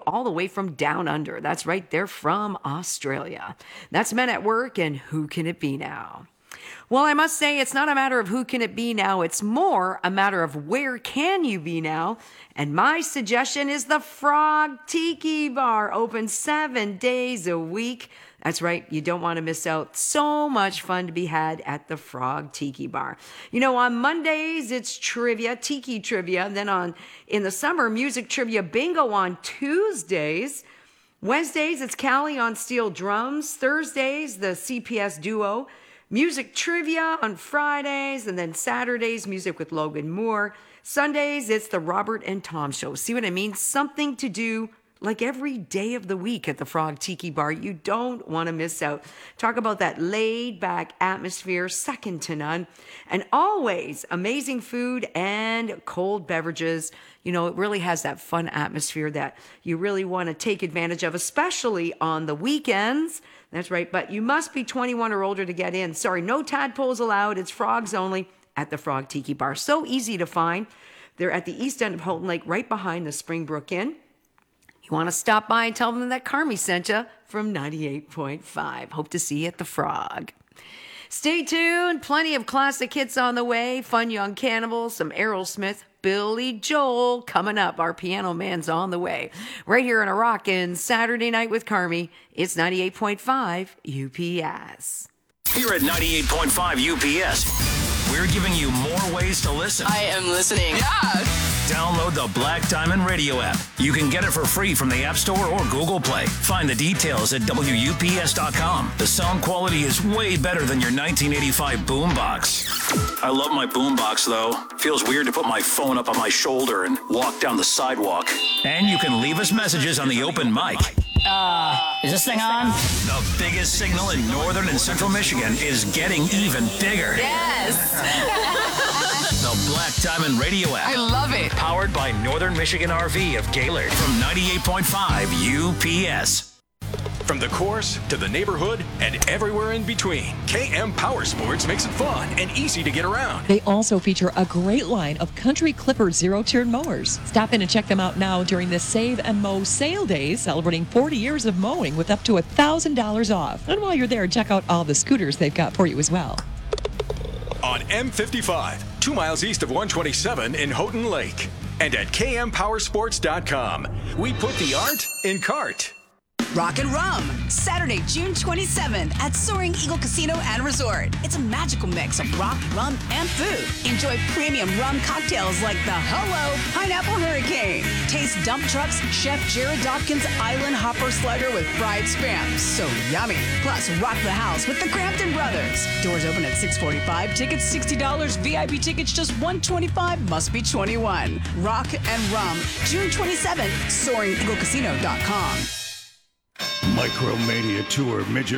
all the way from down under. That's right, they're from Australia. That's Men at Work, and Who Can It Be Now? Well, I must say it's not a matter of who can it be now. It's more a matter of where can you be now. And my suggestion is the Frog Tiki Bar, open 7 days a week. That's right, you don't want to miss out. So much fun to be had at the Frog Tiki Bar. You know, on Mondays, it's trivia, tiki trivia. Then in the summer, music trivia bingo on Tuesdays. Wednesdays, it's Callie on steel drums. Thursdays, the CPS duo. Music trivia on Fridays, and then Saturdays, music with Logan Moore. Sundays, it's the Robert and Tom Show. See what I mean? Something to do like every day of the week at the Frog Tiki Bar. You don't want to miss out. Talk about that laid-back atmosphere, second to none. And always amazing food and cold beverages. You know, it really has that fun atmosphere that you really want to take advantage of, especially on the weekends. That's right, but you must be 21 or older to get in. Sorry, no tadpoles allowed. It's frogs only at the Frog Tiki Bar. So easy to find. They're at the east end of Houghton Lake, right behind the Springbrook Inn. You want to stop by and tell them that Carmi sent you from 98.5. Hope to see you at the Frog. Stay tuned. Plenty of classic hits on the way. Fun Young Cannibals, some Aerosmith, Billy Joel coming up. Our piano man's on the way. Right here on a rockin' Saturday Night with Carmi. It's 98.5 UPS. Here at 98.5 UPS, we're giving you more ways to listen. I am listening. Yeah. Download the Black Diamond Radio app. You can get it for free from the App Store or Google Play. Find the details at WUPS.com. The sound quality is way better than your 1985 boombox. I love my boombox, though. Feels weird to put my phone up on my shoulder and walk down the sidewalk. And you can leave us messages on the open mic. Is this thing on? The biggest signal in northern and central Michigan is getting even bigger. Yes. The Black Diamond Radio app. I love it. Powered by Northern Michigan RV of Gaylord from 98.5 UPS. From the course to the neighborhood and everywhere in between, KM Power Sports makes it fun and easy to get around. They also feature a great line of Country Clipper zero-turn mowers. Stop in and check them out now during the Save and Mow sale days, celebrating 40 years of mowing with up to $1,000 off. And while you're there, check out all the scooters they've got for you as well. On M55, 2 miles east of 127 in Houghton Lake. And at KMPowersports.com, we put the art in cart. Rock and Rum, Saturday, June 27th at Soaring Eagle Casino and Resort. It's a magical mix of rock, rum, and food. Enjoy premium rum cocktails like the Hello Pineapple Hurricane. Taste Dump Truck's Chef Jared Dawkins Island Hopper Slider with fried spam. So yummy. Plus, rock the house with the Crampton Brothers. Doors open at 6:45. Tickets $60. VIP tickets just $125. Must be 21. Rock and Rum, June 27th, SoaringEagleCasino.com. Micromania Tour Midget